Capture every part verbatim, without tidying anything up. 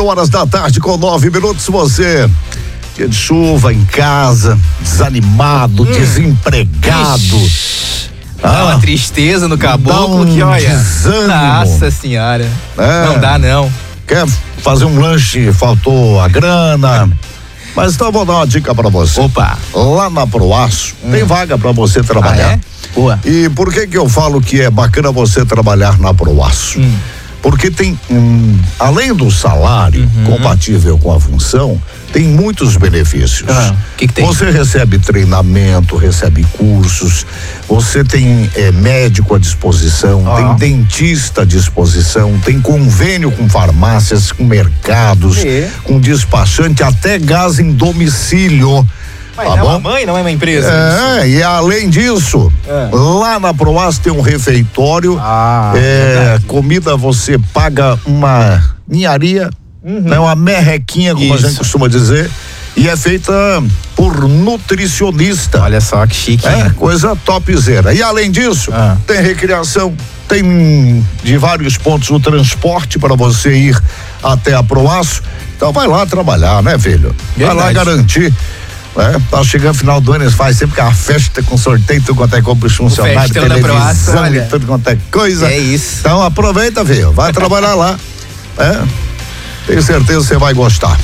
quatro horas da tarde com nove minutos. Você, dia de chuva em casa, desanimado, hum. desempregado. Ixi, ah, dá uma tristeza no caboclo um que olha. Desânimo. Nossa senhora. É. Não dá não. Quer fazer um lanche, faltou a grana. Mas então eu vou dar uma dica pra você. Opa. Lá na Proaço hum. tem vaga pra você trabalhar. Ah, é? Boa. E por que que eu falo que é bacana você trabalhar na Proaço? Hum. Porque tem, hum, além do salário uhum. compatível com a função, tem muitos benefícios. Ah, que que tem? Você recebe treinamento, recebe cursos, você tem é, médico à disposição, ah. tem dentista à disposição, tem convênio com farmácias, com mercados, e? com despachante, até gás em domicílio. Mas tá não bom? é uma mãe, não é uma empresa. É, isso. E além disso, é. lá na Proaço tem um refeitório, ah, é, comida você paga uma ninharia, uhum. né, uma merrequinha, como isso. a gente costuma dizer, e é feita por nutricionista. Olha só que chique. É, coisa topzera. E além disso, ah. tem recreação, tem de vários pontos o transporte para você ir até a Proaço. Então vai lá trabalhar, né, filho? Verdade. Vai lá garantir. É, tá chegando final do ano, eles fazem sempre uma festa com sorteio, tudo quanto é compra os funcionários, televisão e tudo quanto é coisa. É isso. Então aproveita, filho, vai trabalhar lá. É, tenho certeza que você vai gostar.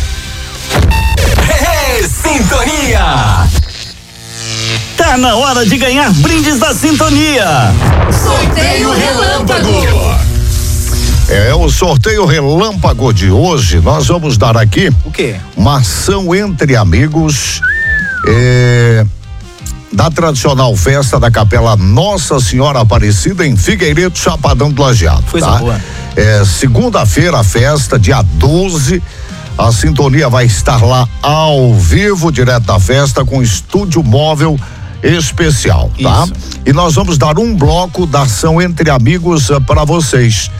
Hey, Sintonia! Tá na hora de ganhar brindes da Sintonia. Sorteio Relâmpago. É o sorteio Relâmpago de hoje. Nós vamos dar aqui o quê? Uma ação entre amigos é, da tradicional festa da Capela Nossa Senhora Aparecida em Figueiredo, Chapadão do Lajeado. Coisa tá? boa. É, segunda-feira, a festa, dia doze. A Sintonia vai estar lá ao vivo, direto da festa, com estúdio móvel especial, tá? Isso. E nós vamos dar um bloco da ação entre amigos uh, para vocês.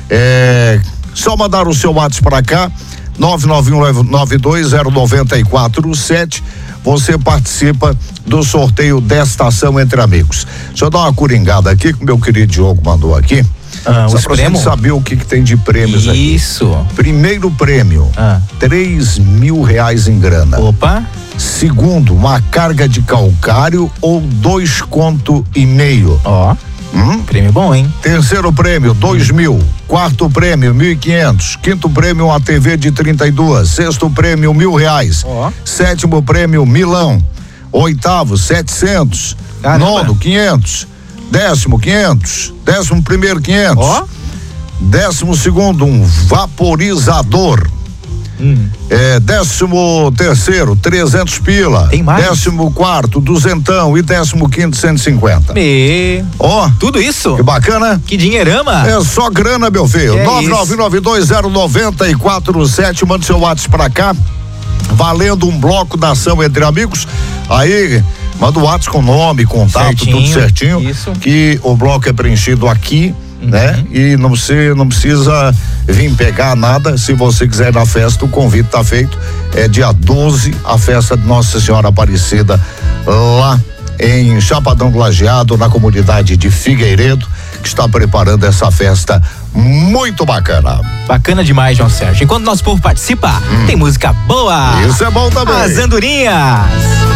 É, só mandar o seu WhatsApp para cá, nove nove um nove dois zero nove quatro sete. Você participa do sorteio desta ação entre amigos. Deixa eu dar uma coringada aqui que o meu querido Diogo mandou aqui. Ah, só pra gente saber o que, que tem de prêmios aqui. Isso. Primeiro prêmio, ah. três mil reais em grana. Opa. Segundo, uma carga de calcário ou dois conto e meio. Ó. Hum? Prêmio bom, hein? Terceiro prêmio, dois hum. mil. Quarto prêmio, mil e quinhentos. Quinto prêmio, uma T V de trinta e dois. Sexto prêmio, mil reais. Ó. Sétimo prêmio, milão. Oitavo, setecentos. Caramba. Nono, quinhentos. Décimo, quinhentos. Décimo primeiro, quinhentos. Ó. Décimo segundo, um vaporizador. Hum. É, décimo terceiro, trezentos pila. Tem mais? Décimo quarto, duzentão. E décimo quinto, cento e cinquenta. Me... Ó. Tudo isso? Que bacana. Que dinheirama. É só grana, meu filho. É nove nove nove dois zero nove quatro sete. Manda seu WhatsApp pra cá. Valendo um bloco da ação entre amigos. Aí, manda o WhatsApp com nome, contato, certinho, tudo certinho. Isso. Que o bloco é preenchido aqui. Uhum. Né? E não, você não precisa vir pegar nada. Se você quiser ir na festa, o convite tá feito. É dia doze, a festa de Nossa Senhora Aparecida, lá em Chapadão do Lajeado, na comunidade de Figueiredo, que está preparando essa festa muito bacana. Bacana demais, João Sérgio. Enquanto nosso povo participa, hum. tem música boa. Isso é bom também. As Andorinhas.